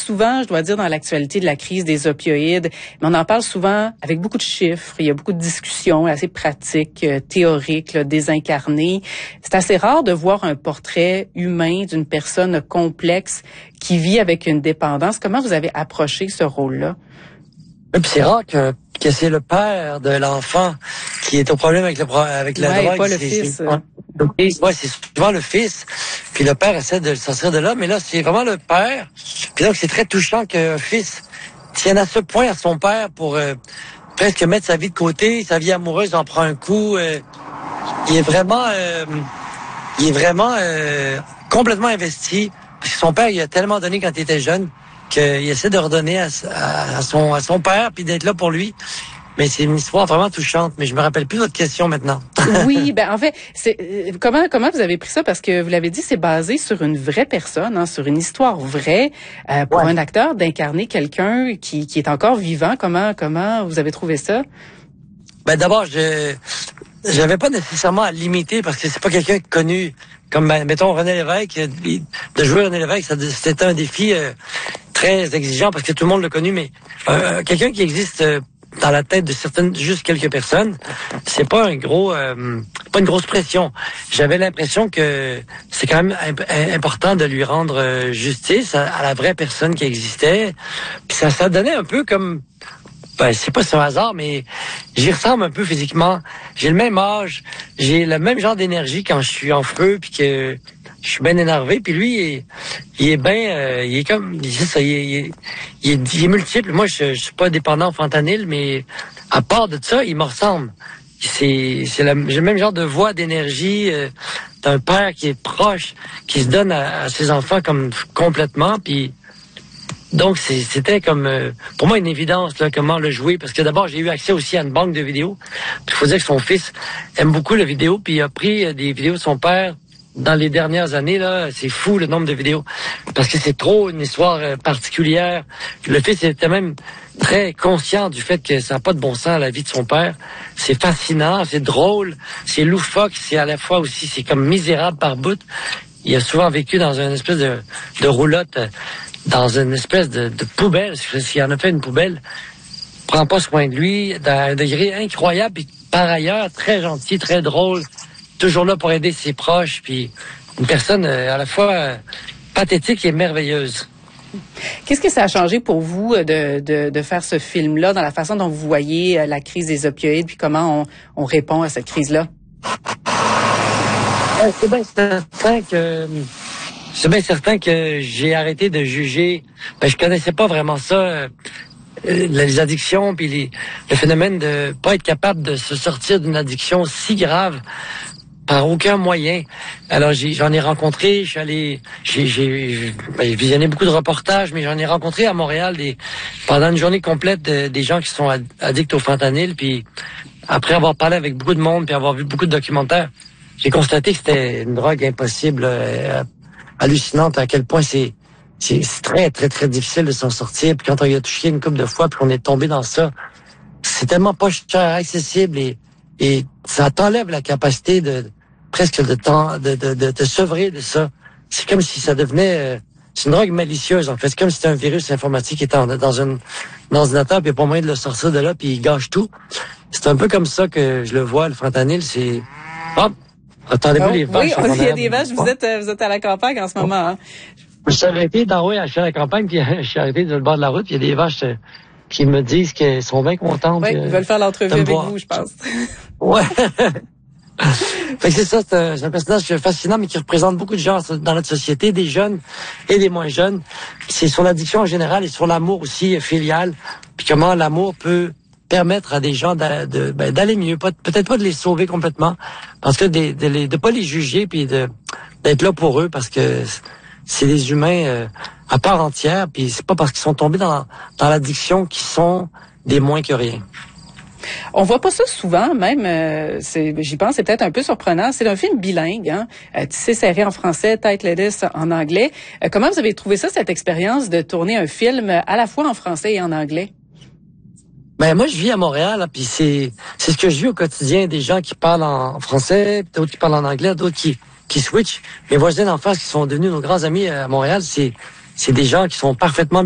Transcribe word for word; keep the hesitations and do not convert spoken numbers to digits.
souvent, je dois dire, dans l'actualité de la crise des opioïdes, mais on en parle souvent avec beaucoup de chiffres. Il y a beaucoup de discussions assez pratiques, euh, théoriques, là, désincarnées. C'est assez rare de voir un portrait humain d'une personne complexe qui vit avec une dépendance. Comment vous avez approché ce rôle-là? Et puis c'est rare que, que c'est le père de l'enfant qui est au problème avec, le, avec la ouais, drogue. Pas le c'est, fils. c'est, ouais, ouais, c'est souvent le fils. Puis le père essaie de le sortir de là, mais là, c'est vraiment le père. Puis donc, c'est très touchant qu'un fils tienne à ce point à son père pour euh, presque mettre sa vie de côté, sa vie amoureuse en prend un coup. Euh, il est vraiment... Euh, il est vraiment euh, complètement investi. Parce que son père, il a tellement donné quand il était jeune qu'il essaie de redonner à, à, à, son, à son père puis d'être là pour lui. Mais c'est une histoire vraiment touchante. Mais je me rappelle plus votre question maintenant. Oui, ben en fait, c'est euh, comment comment vous avez pris ça, parce que vous l'avez dit, c'est basé sur une vraie personne, hein, sur une histoire vraie, euh, pour ouais. un acteur d'incarner quelqu'un qui qui est encore vivant. Comment comment vous avez trouvé ça? Ben d'abord, je j'avais pas nécessairement à limiter parce que c'est pas quelqu'un connu. Comme, ben, mettons, René Lévesque, de jouer René Lévesque, ça, c'était un défi euh, très exigeant parce que tout le monde l'a connu, mais euh, quelqu'un qui existe euh, dans la tête de certaines, juste quelques personnes, c'est pas un gros, euh, pas une grosse pression. J'avais l'impression que c'est quand même imp- important de lui rendre euh, justice à, à la vraie personne qui existait. Puis ça, ça donnait un peu comme, ben, c'est pas sur hasard, mais j'y ressemble un peu physiquement. J'ai le même âge, j'ai le même genre d'énergie quand je suis en feu, puis que je suis bien énervé. Puis lui, il est, il est bien, euh, il est comme, c'est ça, il est, il est, il est, il est multiple. Moi, je, je suis pas dépendant au fentanyl, mais à part de ça, il me ressemble. C'est, c'est la, j'ai le même genre de voix, d'énergie, euh, d'un père qui est proche, qui se donne à, à ses enfants comme complètement, puis donc, c'est, c'était comme, euh, pour moi, une évidence, là, comment le jouer. Parce que d'abord, j'ai eu accès aussi à une banque de vidéos. Il faut dire que son fils aime beaucoup la vidéo, puis il a pris des vidéos de son père dans les dernières années, là. C'est fou, le nombre de vidéos. Parce que c'est trop une histoire euh, particulière. Le fils était même très conscient du fait que ça n'a pas de bon sens, la vie de son père. C'est fascinant, c'est drôle, c'est loufoque, c'est à la fois aussi, c'est comme misérable par bout. Il a souvent vécu dans une espèce de, de roulotte, dans une espèce de, de poubelle. S'il en a fait une poubelle, prend pas soin de lui, d'un degré incroyable, puis par ailleurs, très gentil, très drôle, toujours là pour aider ses proches, puis une personne à la fois pathétique et merveilleuse. Qu'est-ce que ça a changé pour vous de, de, de faire ce film-là, dans la façon dont vous voyez la crise des opioïdes, puis comment on, on répond à cette crise-là? Ouais, c'est bien certain que... C'est bien certain que j'ai arrêté de juger. Ben, je connaissais pas vraiment ça, euh, les addictions, puis les, le phénomène de pas être capable de se sortir d'une addiction si grave par aucun moyen. Alors j'ai, j'en ai rencontré, je suis allé, j'ai, j'ai, ben, j'ai visionné beaucoup de reportages, mais j'en ai rencontré à Montréal des, pendant une journée complète de, des gens qui sont addicts au fentanyl. Puis après avoir parlé avec beaucoup de monde, puis avoir vu beaucoup de documentaires, j'ai constaté que c'était une drogue impossible. Euh, hallucinante à quel point c'est, c'est c'est très très très difficile de s'en sortir. Puis quand on y a touché une couple de fois puis qu'on est tombé dans ça, c'est tellement pas cher, accessible, et et ça t'enlève la capacité de presque de temps de de de te sevrer de ça. C'est comme si ça devenait euh, c'est une drogue malicieuse en fait. C'est comme si c'était un virus informatique qui était en, dans un dans un ordinateur, puis il n'y a pas moyen de le sortir de là, puis il gâche tout. C'est un peu comme ça que je le vois, le fentanyl. C'est hop. Attendez-vous, oh, les vaches. Oui, il y a des vaches. Vous êtes, vous êtes à la campagne en ce moment. Hein? Je suis arrêté dans, oui, je suis à la campagne, puis je suis arrêté sur le bord de la route, puis il y a des vaches euh, qui me disent qu'elles sont bien contentes. Oui, ils veulent faire l'entrevue avec voir. vous, je pense. Ouais. Fait que c'est ça, c'est un, c'est un personnage fascinant, mais qui représente beaucoup de gens dans notre société, des jeunes et des moins jeunes. C'est sur l'addiction en général et sur l'amour aussi filial, puis comment l'amour peut permettre à des gens de, de, ben, d'aller mieux, pas, peut-être pas de les sauver complètement, parce que de, de, les, de pas les juger, puis de, d'être là pour eux, parce que c'est des humains euh, à part entière, puis c'est pas parce qu'ils sont tombés dans, dans l'addiction qu'ils sont des moins que rien. On voit pas ça souvent, même, euh, c'est, j'y pense, c'est peut-être un peu surprenant. C'est un film bilingue, hein, euh, Tissé serré en français, Tight Lettuce en anglais. Euh, comment vous avez trouvé ça, cette expérience de tourner un film à la fois en français et en anglais? Ben moi je vis à Montréal, hein, puis c'est c'est ce que je vis au quotidien, des gens qui parlent en français, d'autres qui parlent en anglais, d'autres qui qui switchent. Mes voisins d'en face qui sont devenus nos grands amis à Montréal, c'est c'est des gens qui sont parfaitement